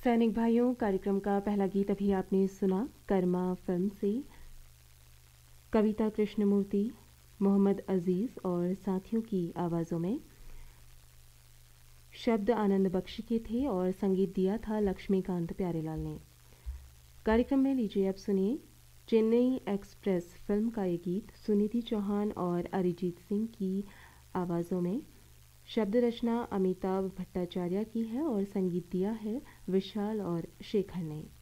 सैनिक भाइयों, कार्यक्रम का पहला गीत अभी आपने सुना कर्मा फिल्म से। कविता कृष्णमूर्ति, मोहम्मद अजीज़ और साथियों की आवाज़ों में। शब्द आनंद बख्शी के थे और संगीत दिया था लक्ष्मीकांत प्यारेलाल ने। कार्यक्रम में लीजिए अब सुनिए चेन्नई एक्सप्रेस फिल्म का ये गीत सुनीति चौहान और अरिजीत सिंह की आवाज़ों में। शब्द रचना अमिताभ भट्टाचार्य की है और संगीत दिया है विशाल और शेखर ने।